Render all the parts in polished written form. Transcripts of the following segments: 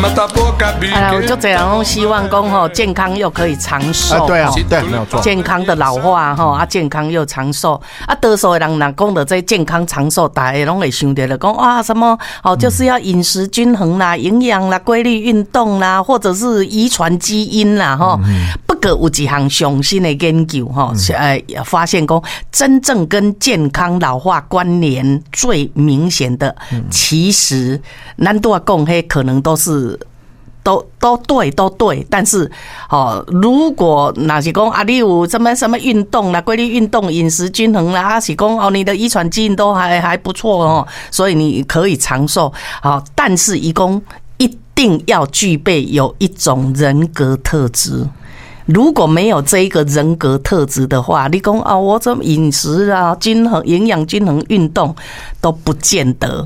有就这样拢希望讲吼健康又可以长寿。 对啊，对，没有错。 健康的老化吼健康又长寿多数的人若讲到这健康长寿，大家拢会想到了讲哇什么就是要饮食均衡啦、营养啦、规律运动啦，或者是遗传基因啦不过有一项上新的研究发现讲真正跟健康老化关联最明显的，其实咱都要讲嘿，可能都是。都对，但是如果那是讲你有什么运动啦、规律运动、饮食均衡啦，是讲你的遗传基因都还不错所以你可以长寿但是一定要具备有一种人格特质。如果没有这一个人格特质的话，你讲我这饮食啊均衡、营养均衡、运动都不见得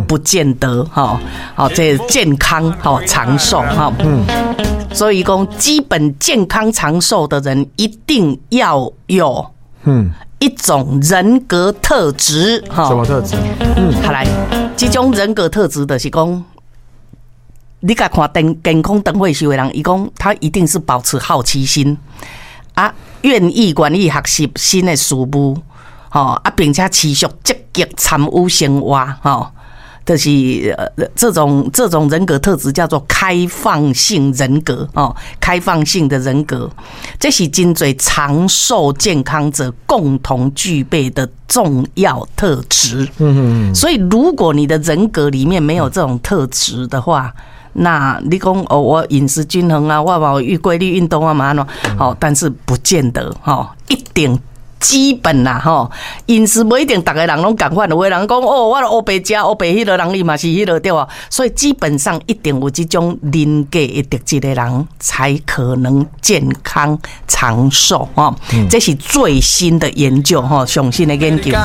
这健康长寿所以讲基本健康长寿的人一定要有一种人格特质什么特质？ 好来，这种人格特质就是讲。你甲看健康灯会秀的人，伊讲他一定是保持好奇心愿意学习新的事物并且持续积极参与生活就是这种人格特质叫做开放性人格开放性的人格，这是真多长寿健康者共同具备的重要特质。所以如果你的人格里面没有这种特质的话，那你讲我饮食均衡啊，我规律运动啊嘛但是不见得一定基本啦饮食不一定大家人拢同款，有的人讲我黑白吃黑白迄个人伊嘛是迄个对吧？所以基本上一定有这种人格的特质的人才可能健康长寿这是最新的研究上新的研究。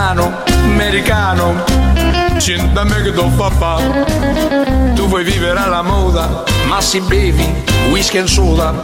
Tu vuoi vivere alla moda, ma si bevi whisky and soda,